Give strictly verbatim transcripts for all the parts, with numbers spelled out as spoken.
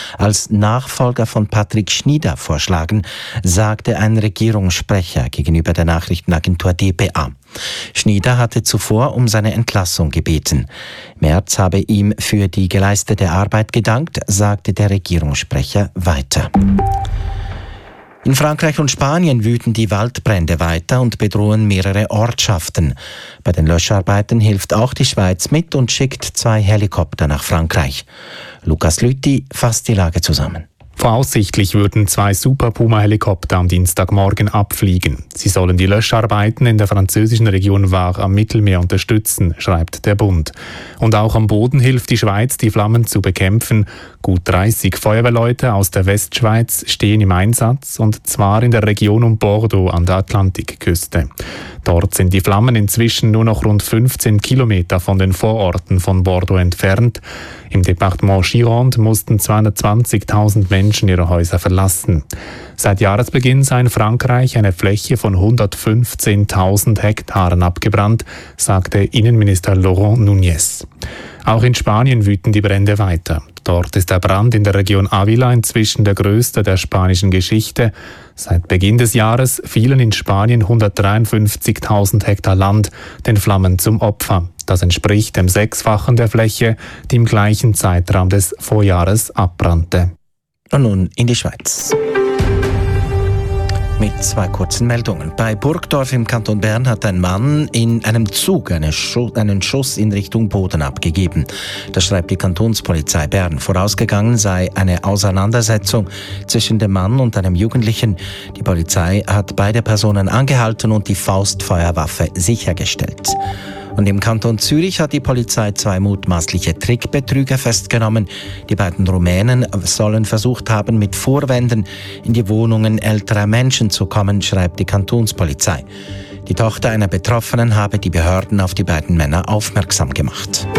als Nachfolger von Patrick Schnyder vorschlagen, sagte ein Regierungssprecher gegenüber der Nachrichtenagentur D P A. Schnyder hatte zuvor um seine Entlassung gebeten. Merz habe ihm für die geleistete Arbeit gedankt, sagte der Regierungssprecher weiter. In Frankreich und Spanien wüten die Waldbrände weiter und bedrohen mehrere Ortschaften. Bei den Löscharbeiten hilft auch die Schweiz mit und schickt zwei Helikopter nach Frankreich. Lukas Lüthi fasst die Lage zusammen. Voraussichtlich würden zwei Super Puma-Helikopter am Dienstagmorgen abfliegen. Sie sollen die Löscharbeiten in der französischen Region Var am Mittelmeer unterstützen, schreibt der Bund. Und auch am Boden hilft die Schweiz, die Flammen zu bekämpfen. Gut dreißig Feuerwehrleute aus der Westschweiz stehen im Einsatz, und zwar in der Region um Bordeaux an der Atlantikküste. Dort sind die Flammen inzwischen nur noch rund fünfzehn Kilometer von den Vororten von Bordeaux entfernt. Im Departement Gironde mussten zweihundertzwanzigtausend Menschen ihre Häuser verlassen. Seit Jahresbeginn sei in Frankreich eine Fläche von hundertfünfzehntausend Hektaren abgebrannt, sagte Innenminister Laurent Nunez. Auch in Spanien wüten die Brände weiter. Dort ist der Brand in der Region Ávila inzwischen der größte der spanischen Geschichte. Seit Beginn des Jahres fielen in Spanien hundertdreiundfünfzigtausend Hektar Land den Flammen zum Opfer. Das entspricht dem Sechsfachen der Fläche, die im gleichen Zeitraum des Vorjahres abbrannte. Und nun in die Schweiz. Mit zwei kurzen Meldungen. Bei Burgdorf im Kanton Bern hat ein Mann in einem Zug eine Schuss, einen Schuss in Richtung Boden abgegeben. Das schreibt die Kantonspolizei Bern. Vorausgegangen sei eine Auseinandersetzung zwischen dem Mann und einem Jugendlichen. Die Polizei hat beide Personen angehalten und die Faustfeuerwaffe sichergestellt. Und im Kanton Zürich hat die Polizei zwei mutmaßliche Trickbetrüger festgenommen. Die beiden Rumänen sollen versucht haben, mit Vorwänden in die Wohnungen älterer Menschen zu kommen, schreibt die Kantonspolizei. Die Tochter einer Betroffenen habe die Behörden auf die beiden Männer aufmerksam gemacht.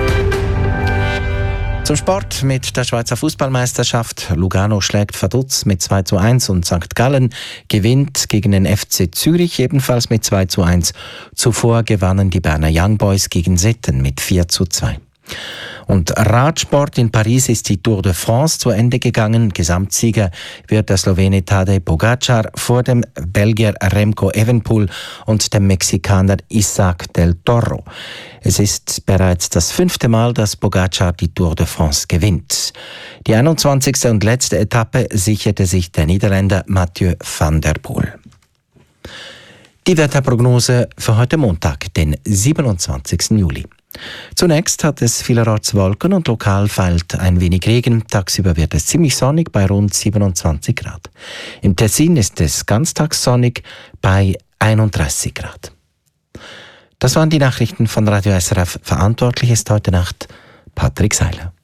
Zum Sport mit der Schweizer Fußballmeisterschaft. Lugano schlägt Vaduz mit zwei zu eins und Sankt Gallen gewinnt gegen den F C Zürich ebenfalls mit zwei zu eins. Zuvor gewannen die Berner Young Boys gegen Sitten mit vier zu zwei. Und Radsport in Paris ist die Tour de France zu Ende gegangen. Gesamtsieger wird der Slowene Tadej Pogačar vor dem Belgier Remco Evenepoel und dem Mexikaner Isaac del Toro. Es ist bereits das fünfte Mal, dass Pogačar die Tour de France gewinnt. Die einundzwanzigste und letzte Etappe sicherte sich der Niederländer Mathieu van der Poel. Die Wetterprognose für heute Montag, den siebenundzwanzigsten Juli. Zunächst hat es vielerorts Wolken und lokal fällt ein wenig Regen. Tagsüber wird es ziemlich sonnig bei rund siebenundzwanzig Grad. Im Tessin ist es ganztags sonnig bei einunddreißig Grad. Das waren die Nachrichten von Radio S R F. Verantwortlich ist heute Nacht Patrick Seiler.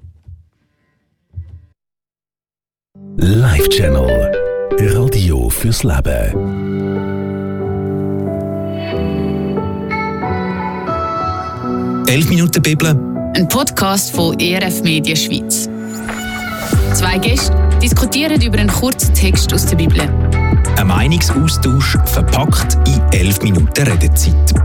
Live Channel. Radio fürs Leben. elf Minuten Bibel. Ein Podcast von E R F Media Schweiz. Zwei Gäste diskutieren über einen kurzen Text aus der Bibel. Ein Meinungsaustausch verpackt in elf Minuten Redezeit.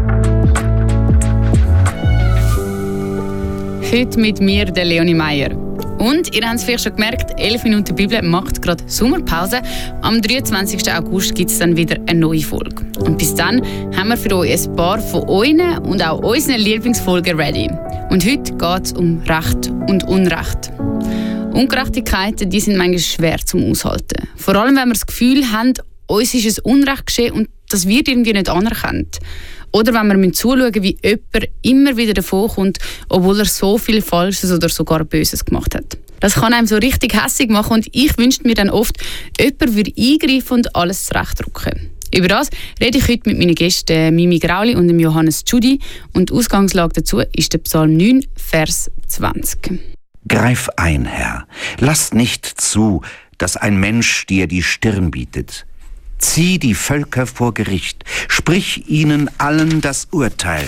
Heute mit mir, der Leonie Meier. Und ihr habt es vielleicht schon gemerkt, elf Minuten Bibel macht gerade Sommerpause. Am dreiundzwanzigsten August gibt es dann wieder eine neue Folge. Und bis dann haben wir für euch ein paar von euren und auch unseren Lieblingsfolgen ready. Und heute geht es um Recht und Unrecht. Ungerechtigkeiten, die sind manchmal schwer zum Aushalten. Vor allem, wenn wir das Gefühl haben, uns ist ein Unrecht geschehen und das wird irgendwie nicht anerkannt. Oder wenn wir zuschauen, wie jemand immer wieder davonkommt, obwohl er so viel Falsches oder sogar Böses gemacht hat. Das kann einem so richtig hässig machen und ich wünschte mir dann oft, jemand würde eingreifen und alles zurechtdrücken. Über das rede ich heute mit meinen Gästen Mimi Grauli und dem Johannes Tschudi und die Ausgangslage dazu ist der Psalm neun, Vers zwanzig. Greif ein, Herr, lasst nicht zu, dass ein Mensch dir die Stirn bietet. Zieh die Völker vor Gericht, sprich ihnen allen das Urteil.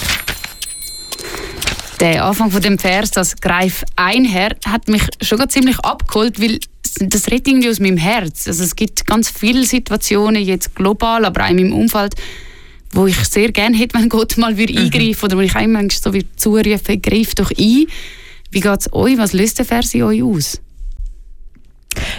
Der Anfang von dem Vers, das «Greif ein, Herr», hat mich schon ziemlich abgeholt, weil das redet irgendwie aus meinem Herz. Also es gibt ganz viele Situationen, jetzt global, aber auch in meinem Umfeld, wo ich sehr gerne hätte, wenn Gott mal eingreifen würde, oder wo ich auch manchmal so zurufe, «Greif doch ein». Wie geht es euch? Was löst der Vers in euch aus?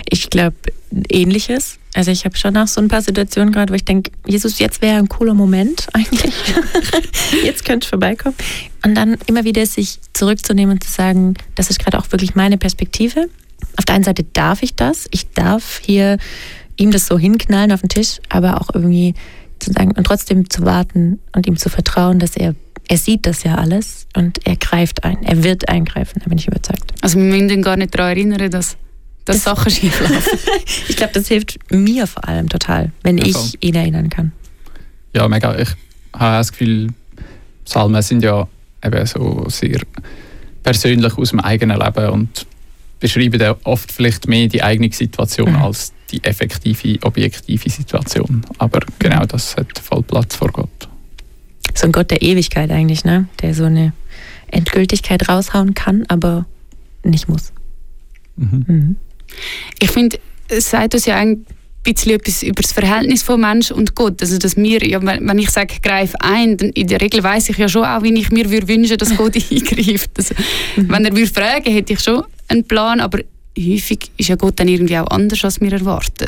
Ich glaube, Ähnliches. Also ich habe schon auch so ein paar Situationen gerade, wo ich denke, Jesus, jetzt wäre ein cooler Moment eigentlich. Jetzt könnte ich vorbeikommen. Und dann immer wieder sich zurückzunehmen und zu sagen, das ist gerade auch wirklich meine Perspektive. Auf der einen Seite darf ich das. Ich darf hier ihm das so hinknallen auf den Tisch, aber auch irgendwie zu sagen und trotzdem zu warten und ihm zu vertrauen, dass er, er sieht das ja alles und er greift ein. Er wird eingreifen, da bin ich überzeugt. Also wir müssen ihn gar nicht daran erinnern, dass dass das Sachen schief laufen. Ich glaube, das hilft mir vor allem total, wenn ja, ich ihn erinnern kann. Ja, mega. Ich habe das Gefühl, Psalmen sind ja eben so sehr persönlich aus dem eigenen Leben und beschreiben ja oft vielleicht mehr die eigene Situation mhm. als die effektive, objektive Situation. Aber genau das hat voll Platz vor Gott. So ein Gott der Ewigkeit eigentlich, ne? Der so eine Endgültigkeit raushauen kann, aber nicht muss. Mhm. Mhm. Ich finde, es sagt uns ja ein bisschen etwas über das Verhältnis von Mensch und Gott. Also, dass wir, ja, wenn ich sage, greif ein, dann in der Regel weiss ich ja schon auch, wie ich mir wünschen, dass Gott eingreift. Also, mhm. Wenn er würde fragen, hätte ich schon einen Plan, aber häufig ist ja Gott dann irgendwie auch anders, als wir erwarten.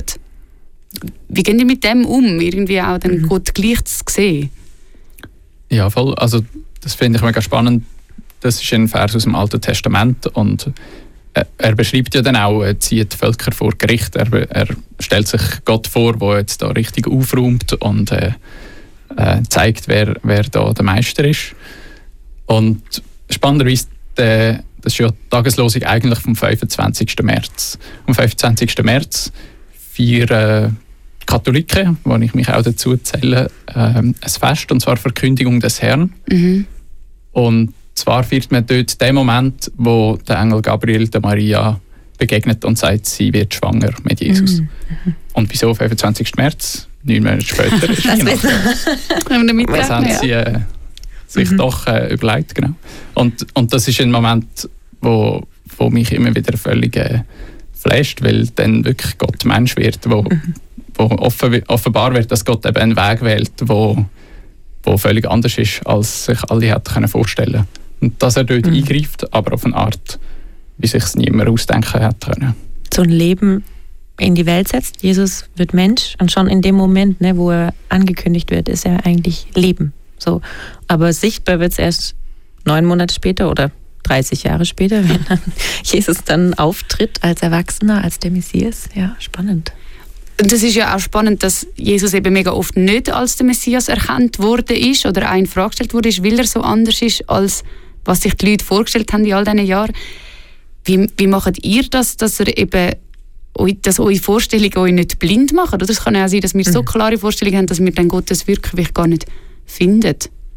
Wie gehen wir mit dem um, irgendwie auch den mhm. Gott gleich zu sehen? Ja, voll. Also, das finde ich mega spannend. Das ist ein Vers aus dem Alten Testament und er beschreibt ja dann auch, er zieht Völker vor Gericht. Er, er stellt sich Gott vor, der jetzt da richtig aufräumt und äh, äh, zeigt, wer, wer da der Meister ist. Und spannenderweise, der, das ist ja die Tageslosung eigentlich vom fünfundzwanzigsten März. Am fünfundzwanzigsten März feiern Katholiken, wo ich mich auch dazu zähle, äh, ein Fest, und zwar Verkündigung des Herrn. Mhm. Und zwar feiert man dort den Moment, wo der Engel Gabriel der Maria begegnet und sagt, sie wird schwanger mit Jesus. Mhm. Und wieso fünfundzwanzigsten März? Neun Monate später ist Weihnachten. Das haben sie äh, sich mhm. doch äh, überlegt. Genau. Und, und das ist ein Moment, wo, wo mich immer wieder völlig äh, flasht, weil dann wirklich Gott Mensch wird, wo, mhm. wo offen, offenbar wird, dass Gott eben einen Weg wählt, wo, wo völlig anders ist, als sich alle hätten vorstellen können. Und dass er dort mhm. eingreift, aber auf eine Art, wie sich es niemand ausdenken hätte können. So ein Leben in die Welt setzt. Jesus wird Mensch und schon in dem Moment, ne, wo er angekündigt wird, ist er eigentlich Leben. So. Aber sichtbar wird es erst neun Monate später oder dreißig Jahre später, wenn dann Jesus dann auftritt als Erwachsener, als der Messias. Ja, spannend. Und das ist ja auch spannend, dass Jesus eben mega oft nicht als der Messias erkannt worden ist oder auch in Frage gestellt wurde, weil er so anders ist, als was sich die Leute vorgestellt haben in all diesen Jahren. Wie, wie macht ihr das, dass ihr eben dass eure Vorstellungen euch nicht blind machen? Oder es kann ja auch sein, dass wir mhm. so klare Vorstellungen haben, dass wir dann Gottes wirklich gar nicht finden.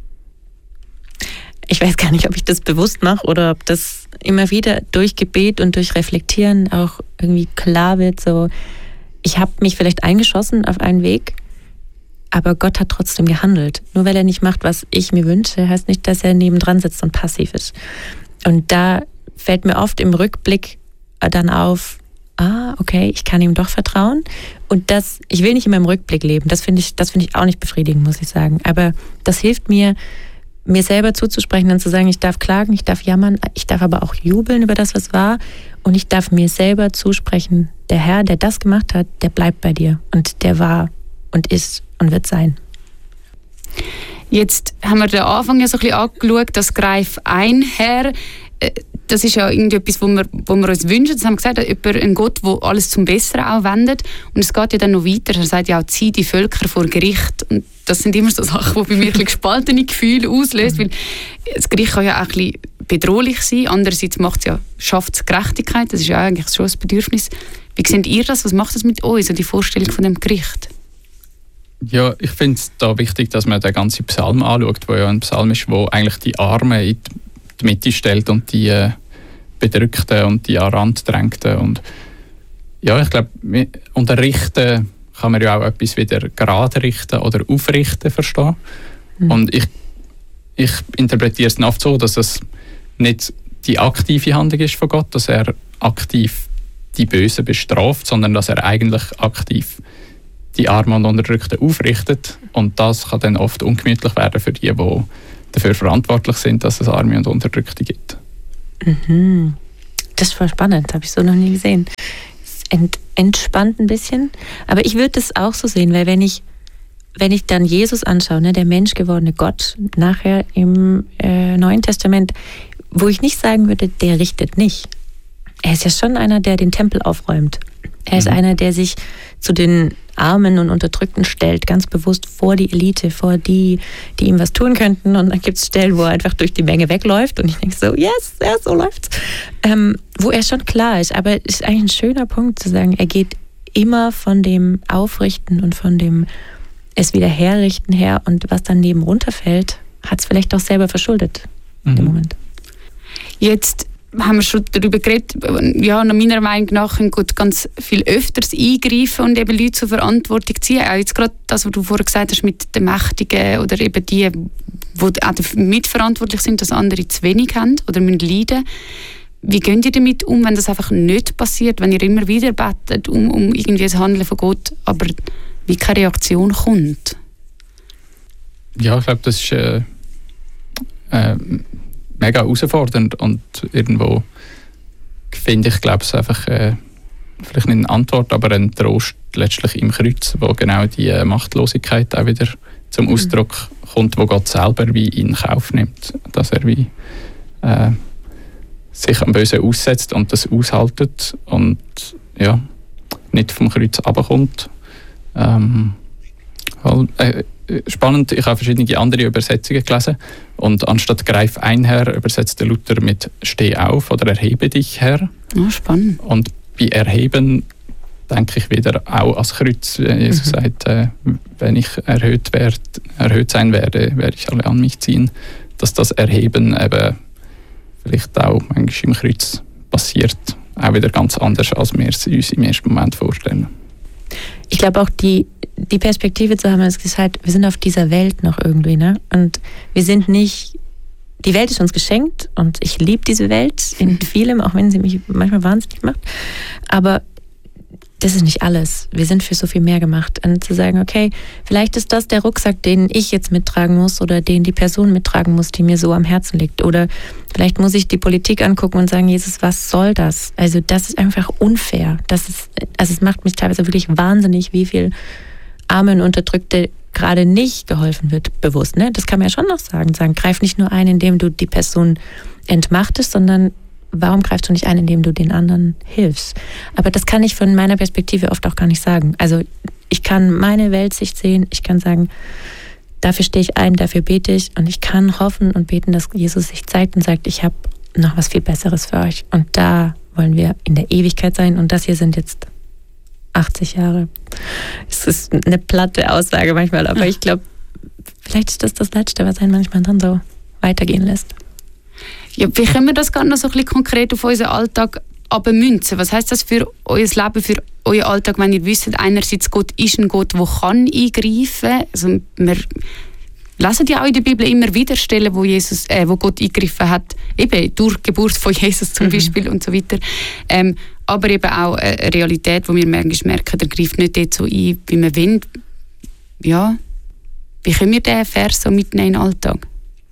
Ich weiß gar nicht, ob ich das bewusst mache oder ob das immer wieder durch Gebet und durch Reflektieren auch irgendwie klar wird, so ich habe mich vielleicht eingeschossen auf einen Weg, aber Gott hat trotzdem gehandelt. Nur weil er nicht macht, was ich mir wünsche, heißt nicht, dass er nebendran sitzt und passiv ist. Und da fällt mir oft im Rückblick dann auf, ah, okay, ich kann ihm doch vertrauen. Und das, ich will nicht immer im Rückblick leben. Das finde ich, das finde ich auch nicht befriedigend, muss ich sagen. Aber das hilft mir, mir selber zuzusprechen und zu sagen, ich darf klagen, ich darf jammern, ich darf aber auch jubeln über das, was war. Und ich darf mir selber zusprechen, der Herr, der das gemacht hat, der bleibt bei dir. Und der war und ist und wird sein. Jetzt haben wir den Anfang ja so ein bisschen angeschaut, das Greif ein, Herr. Das ist ja irgendetwas, wo wir, wo wir uns wünschen. Das haben wir gesagt, über einen Gott, der alles zum Besseren auch wendet. Und es geht ja dann noch weiter. Er sagt ja auch, zieh die Völker vor Gericht. Und das sind immer so Sachen, die bei mir ein bisschen gespaltene Gefühle auslösen. Weil das Gericht kann ja auch ein bisschen bedrohlich sein. Andererseits macht es ja, schafft es Gerechtigkeit. Das ist ja eigentlich schon ein Bedürfnis. Wie seht ihr das? Was macht das mit euch, so die Vorstellung von dem Gericht? Ja, ich finde es da wichtig, dass man den ganzen Psalm anschaut, wo ja ein Psalm ist, wo eigentlich die Armen in die Mitte stellt und die äh, Bedrückten und die an den Rand drängten. Und ja, ich glaube, unter Richten kann man ja auch etwas wieder gerade richten oder aufrichten verstehen. Mhm. Und ich, ich interpretiere es oft so, dass es nicht die aktive Handlung ist von Gott, dass er aktiv die Bösen bestraft, sondern dass er eigentlich aktiv die Armen und Unterdrückten aufrichtet. Und das kann dann oft ungemütlich werden für die, die dafür verantwortlich sind, dass es Arme und Unterdrückte gibt. Mhm. Das ist voll spannend, habe ich so noch nie gesehen. ent, entspannt ein bisschen. Aber ich würde es auch so sehen, weil wenn ich, wenn ich dann Jesus anschaue, ne, der menschgewordene Gott, nachher im äh, Neuen Testament, wo ich nicht sagen würde, der richtet nicht. Er ist ja schon einer, der den Tempel aufräumt. Er ist mhm. einer, der sich zu den Armen und Unterdrückten stellt, ganz bewusst vor die Elite, vor die, die ihm was tun könnten. Und dann gibt es Stellen, wo er einfach durch die Menge wegläuft. Und ich denke so, yes, ja, so läuft's. Ähm, wo er schon klar ist. Aber es ist eigentlich ein schöner Punkt zu sagen, er geht immer von dem Aufrichten und von dem es wieder herrichten her. Und was dann neben runterfällt, hat es vielleicht auch selber verschuldet mhm. in dem Moment. Jetzt haben wir schon darüber geredet, ja, nach meiner Meinung nach können Gott ganz viel öfters eingreifen und eben Leute zur Verantwortung ziehen. Auch jetzt gerade das, was du vorher gesagt hast mit den Mächtigen oder eben die, die auch mitverantwortlich sind, dass andere zu wenig haben oder müssen leiden. Wie geht ihr damit um, wenn das einfach nicht passiert, wenn ihr immer wieder betet um, um irgendwie das Handeln von Gott, aber wie keine Reaktion kommt? Ja, ich glaube, das ist äh, äh, mega herausfordernd und irgendwo finde ich, glaube ich, einfach äh, vielleicht nicht eine Antwort, aber ein Trost letztlich im Kreuz, wo genau die äh, Machtlosigkeit auch wieder zum Ausdruck mhm. kommt, wo Gott selber wie in Kauf nimmt, dass er wie äh, sich am Bösen aussetzt und das aushaltet und ja, nicht vom Kreuz runterkommt. Ähm, weil, äh, spannend, ich habe verschiedene andere Übersetzungen gelesen und anstatt «Greif ein, Herr» übersetzt der Luther mit «Steh auf» oder «Erhebe dich, Herr». Oh, spannend. Und bei «Erheben» denke ich wieder auch ans Kreuz. Jesus mhm. sagt, äh, wenn ich erhöht, werd, erhöht sein werde, werde ich alle an mich ziehen. Dass das Erheben eben vielleicht auch manchmal im Kreuz passiert. Auch wieder ganz anders, als wir es uns im ersten Moment vorstellen. Ich glaube auch, die, die Perspektive zu haben, ist gesagt, wir sind auf dieser Welt noch irgendwie, ne? Und wir sind nicht, die Welt ist uns geschenkt und ich liebe diese Welt in vielem, auch wenn sie mich manchmal wahnsinnig macht. Aber das ist nicht alles. Wir sind für so viel mehr gemacht. Und zu sagen, okay, vielleicht ist das der Rucksack, den ich jetzt mittragen muss oder den die Person mittragen muss, die mir so am Herzen liegt. Oder vielleicht muss ich die Politik angucken und sagen, Jesus, was soll das? Also das ist einfach unfair. Das ist, also es macht mich teilweise wirklich wahnsinnig, wie viel Armen und Unterdrückte gerade nicht geholfen wird, bewusst. Ne? Das kann man ja schon noch sagen. sagen. Greif nicht nur ein, indem du die Person entmachtest, sondern warum greifst du nicht ein, indem du den anderen hilfst? Aber das kann ich von meiner Perspektive oft auch gar nicht sagen. Also ich kann meine Weltsicht sehen, ich kann sagen, dafür stehe ich ein, dafür bete ich und ich kann hoffen und beten, dass Jesus sich zeigt und sagt, ich habe noch was viel Besseres für euch. Und da wollen wir in der Ewigkeit sein und das hier sind jetzt achtzig Jahre. Es ist eine platte Aussage manchmal, aber ich glaube, vielleicht ist das das Letzte, was einen manchmal dann so weitergehen lässt. Ja, wie können wir das gerade noch so ein bisschen konkret auf unseren Alltag abmünzen? Was heisst das für euer Leben, für euren Alltag, wenn ihr wisst, einerseits Gott ist ein Gott, der kann eingreifen. Also wir lesen ja auch in der Bibel immer wieder Stellen, wo, Jesus, äh, wo Gott eingegriffen hat, eben durch die Geburt von Jesus zum mhm. Beispiel und so weiter. Ähm, aber eben auch eine Realität, wo wir manchmal merken, der greift nicht dort so ein, wie wir wollen. Ja, wie können wir diesen Vers so mitnehmen in den Alltag?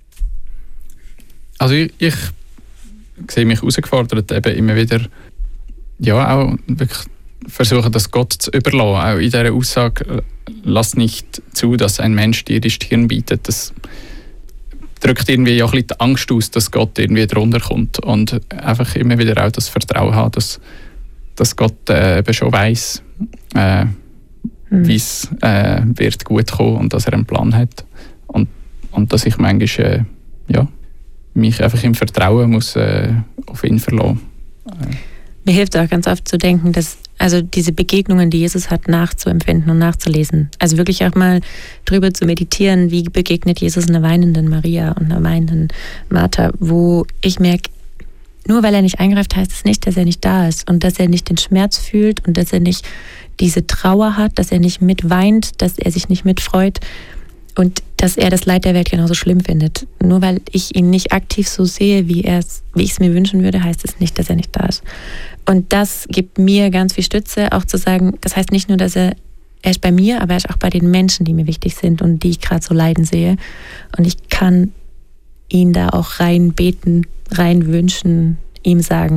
Also ich, ich sehe mich herausgefordert, eben immer wieder ja, auch wirklich versuchen, das Gott zu überlassen. Auch in dieser Aussage, lass nicht zu, dass ein Mensch dir die Stirn bietet. Das drückt irgendwie ja ein bisschen die Angst aus, dass Gott irgendwie drunter kommt. Und einfach immer wieder auch das Vertrauen haben, dass, dass Gott äh, eben schon weiss, äh, mhm. wie es äh, wird gut kommen und dass er einen Plan hat. Und, und dass ich manchmal äh, ja, mich einfach im Vertrauen muss äh, auf ihn verlassen. Äh. Mir hilft auch ganz oft zu denken, dass also diese Begegnungen, die Jesus hat, nachzuempfinden und nachzulesen. Also wirklich auch mal drüber zu meditieren, wie begegnet Jesus einer weinenden Maria und einer weinenden Martha, wo ich merke, nur weil er nicht eingreift, heißt es nicht, dass er nicht da ist und dass er nicht den Schmerz fühlt und dass er nicht diese Trauer hat, dass er nicht mitweint, dass er sich nicht mitfreut. Und dass er das Leid der Welt genauso schlimm findet. Nur weil ich ihn nicht aktiv so sehe, wie, wie ich es mir wünschen würde, heißt es nicht, dass er nicht da ist. Und das gibt mir ganz viel Stütze, auch zu sagen, das heißt nicht nur, dass er, er ist bei mir, aber er ist auch bei den Menschen, die mir wichtig sind und die ich gerade so leiden sehe. Und ich kann ihn da auch rein beten, rein wünschen, ihm sagen,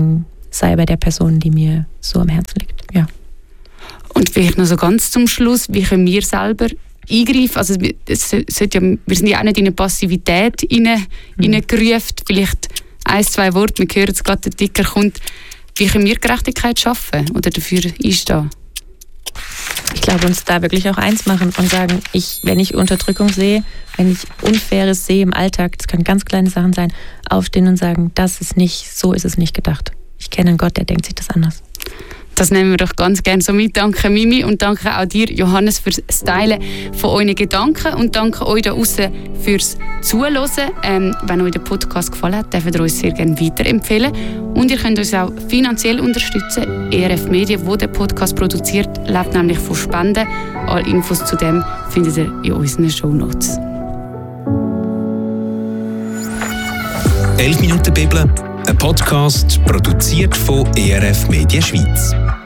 sei bei der Person, die mir so am Herzen liegt. Ja. Und vielleicht noch so ganz zum Schluss, wie können wir selber eingreifen? Also es sollte ja, wir sind ja auch nicht in eine Passivität hineingerufen. Mhm. Vielleicht ein, zwei Worte, wir hören jetzt gerade, der Dicker kommt. Wie können wir Gerechtigkeit schaffen oder dafür einstehen? Ich glaube, uns da wirklich auch eins machen und sagen, ich, wenn ich Unterdrückung sehe, wenn ich Unfaires sehe im Alltag, das kann ganz kleine Sachen sein, aufstehen und sagen, das ist nicht, so ist es nicht gedacht. Ich kenne einen Gott, der denkt sich das anders. Das nehmen wir doch ganz gerne so mit. Danke Mimi und danke auch dir, Johannes, fürs Teilen von euren Gedanken und danke euch da draussen fürs Zuhören. Ähm, wenn euch der Podcast gefallen hat, dürft ihr uns sehr gerne weiterempfehlen. Und ihr könnt uns auch finanziell unterstützen. E R F Media, wo der Podcast produziert, lebt nämlich von Spenden. Alle Infos zu dem findet ihr in unseren Shownotes. elf Minuten Bibel, ein Podcast produziert von E R F Media Schweiz.